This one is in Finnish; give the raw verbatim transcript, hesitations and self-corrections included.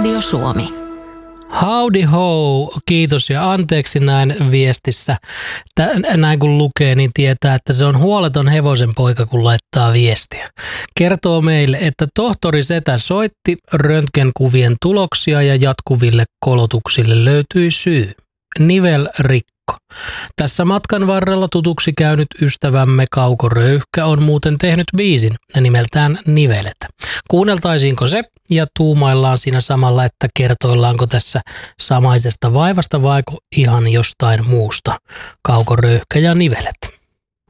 Radio Suomi. Howdy ho, kiitos ja anteeksi näin viestissä. Tän, näin kun lukee, niin tietää, että se on huoleton hevosen poika, kun laittaa viestiä. Kertoo meille, että tohtori Setä soitti, röntgenkuvien tuloksia ja jatkuville kolotuksille löytyi syy. Nivelrikko. Tässä matkan varrella tutuksi käynyt ystävämme Kauko Röyhkä on muuten tehnyt biisin nimeltään Nivelet. Kuunneltaisiinko se ja tuumaillaan siinä samalla, että kertoillaanko tässä samaisesta vaivasta vaiko ihan jostain muusta. Kauko Röyhkä ja Nivelet.